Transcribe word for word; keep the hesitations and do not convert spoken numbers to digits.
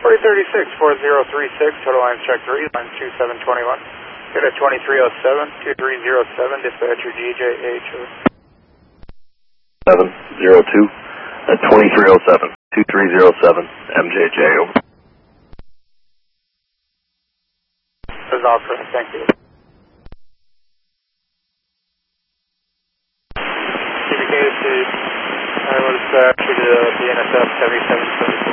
forty thirty-six, four zero three six, total lines check three, line two seven two one. Get a twenty-three oh seven, two three oh seven, dispatcher D J H. seven zero two, at twenty-three oh seven, two three oh seven, M J J, over. That's all correct, thank you. Communicated to Iowa dispatch to the B N S F seventy-seven seventy-six.